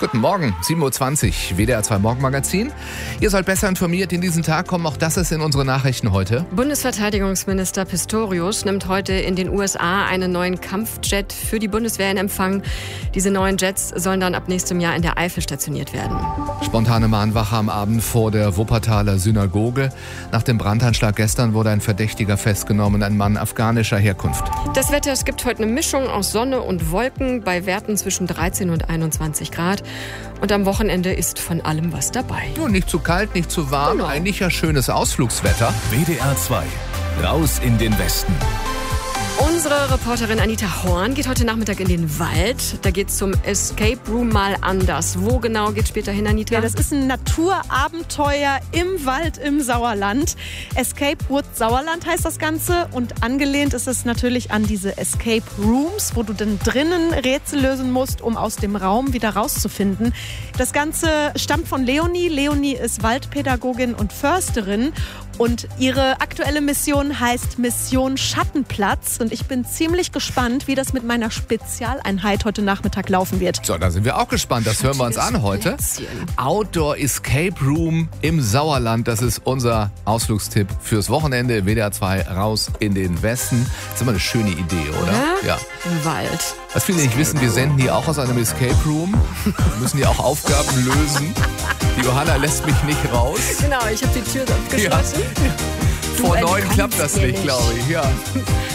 Guten Morgen, 7.20 Uhr, WDR 2 Morgenmagazin. Ihr sollt besser informiert in diesen Tag kommen, auch das ist in unseren Nachrichten heute. Bundesverteidigungsminister Pistorius nimmt heute in den USA einen neuen Kampfjet für die Bundeswehr in Empfang. Diese neuen Jets sollen dann ab nächstem Jahr in der Eifel stationiert werden. Spontane Mahnwache am Abend vor der Wuppertaler Synagoge. Nach dem Brandanschlag gestern wurde ein Verdächtiger festgenommen, ein Mann afghanischer Herkunft. Das Wetter, es gibt heute eine Mischung aus Sonne und Wolken bei Werten zwischen 13 und 21 Grad. Und am Wochenende ist von allem was dabei. Ja, nicht zu kalt, nicht zu warm, Genau. eigentlich ja schönes Ausflugswetter. WDR 2, raus in den Westen. Unsere Reporterin Anita Horn geht heute Nachmittag in den Wald. Da geht's zum Escape Room mal anders. Wo genau geht später hin, Anita? Ja, das ist ein Naturabenteuer im Wald im Sauerland. Escape Woods Sauerland heißt das Ganze und angelehnt ist es natürlich an diese Escape Rooms, wo du dann drinnen Rätsel lösen musst, um aus dem Raum wieder rauszufinden. Das Ganze stammt von Leonie. Leonie ist Waldpädagogin und Försterin und ihre aktuelle Mission heißt Mission Schattenplatz. Und ich bin ziemlich gespannt, wie das mit meiner Spezialeinheit heute Nachmittag laufen wird. So, da sind wir auch gespannt. Das hören wir uns an heute. Outdoor Escape Room im Sauerland. Das ist unser Ausflugstipp fürs Wochenende. WDR 2 raus in den Westen. Das ist immer eine schöne Idee, oder? Ja? Ja. Im Wald. Was viele nicht wissen, wir senden hier auch aus einem Escape Room. Wir müssen hier auch Aufgaben lösen. Die Johanna lässt mich nicht raus. Genau, ich habe die Tür abgeschlossen. Vor Du 9 klappt das entkommst mir nicht, glaube ich. Ja.